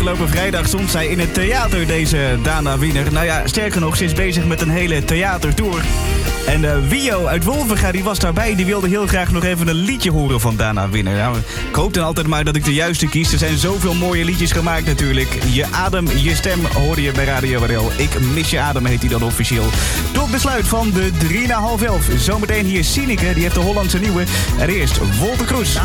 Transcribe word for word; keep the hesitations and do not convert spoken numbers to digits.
afgelopen vrijdag stond zij in het theater, deze Dana Wiener. Nou ja, sterker nog, ze is bezig met een hele theatertour. En uh, Wio uit Wolvenga, die was daarbij. Die wilde heel graag nog even een liedje horen van Dana Wiener. Nou, ik hoop dan altijd maar dat ik de juiste kies. Er zijn zoveel mooie liedjes gemaakt natuurlijk. Je adem, je stem hoorde je bij Radio R L. Ik mis je adem heet die dan officieel. Tot besluit van de drie na half elf. Zometeen hier Sineke, die heeft de Hollandse nieuwe. En eerst Wolter Kroes.